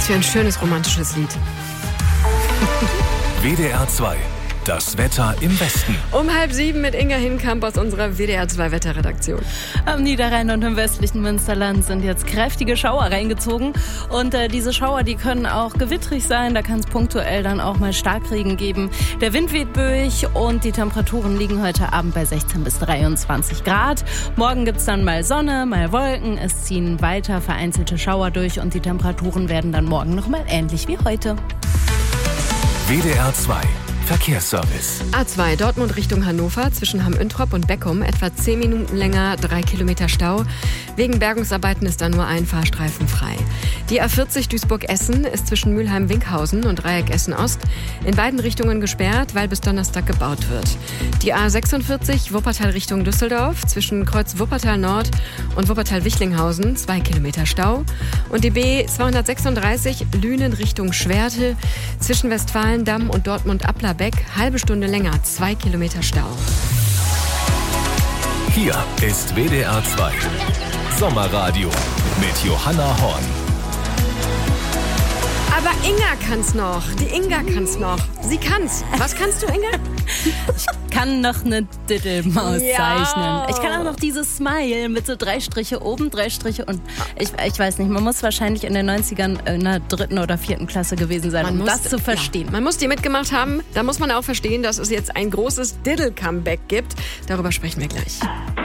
Was für ein schönes romantisches Lied. WDR 2. Das Wetter im Westen. Um 6:30 mit Inga Hinkamp aus unserer WDR 2 Wetterredaktion. Am Niederrhein und im westlichen Münsterland sind jetzt kräftige Schauer reingezogen. Und diese Schauer, die können auch gewittrig sein. Da kann es punktuell dann auch mal Starkregen geben. Der Wind weht böig und die Temperaturen liegen heute Abend bei 16 bis 23 Grad. Morgen gibt es dann mal Sonne, mal Wolken. Es ziehen weiter vereinzelte Schauer durch und die Temperaturen werden dann morgen noch mal ähnlich wie heute. WDR 2. Verkehrsservice. A2 Dortmund Richtung Hannover zwischen Hamm-Üntrop und Beckum etwa 10 Minuten länger, 3 Kilometer Stau. Wegen Bergungsarbeiten ist da nur ein Fahrstreifen frei. Die A40 Duisburg-Essen ist zwischen Mülheim-Winkhausen und Dreieck Essen-Ost in beiden Richtungen gesperrt, weil bis Donnerstag gebaut wird. Die A46 Wuppertal Richtung Düsseldorf zwischen Kreuz Wuppertal-Nord und Wuppertal-Wichlinghausen 2 Kilometer Stau. Und die B236 Lünen Richtung Schwerte zwischen Westfalendamm und Dortmund-Applerbeck halbe Stunde länger, 2 Kilometer Stau. Hier ist WDR 2. Sommerradio mit Johanna Horn. Aber Inga kann's noch. Die Inga kann's noch. Sie kann's. Was kannst du, Inga? Ich kann noch eine Diddelmaus Ja. zeichnen. Ich kann auch noch dieses Smile mit so 3 Striche oben, 3 Striche und ich weiß nicht, man muss wahrscheinlich in den 90ern in der 3. oder 4. Klasse gewesen sein, um das zu verstehen. Ja, man muss die mitgemacht haben. Da muss man auch verstehen, dass es jetzt ein großes Diddle-Comeback gibt. Darüber sprechen wir gleich.